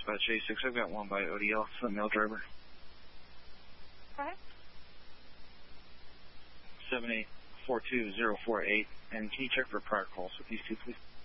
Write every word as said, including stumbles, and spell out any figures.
dispatch eighty-six. I've got one by O D L. It's the male driver. Go ahead. seven eight four two zero four eight. And can you check for prior calls with these two, please?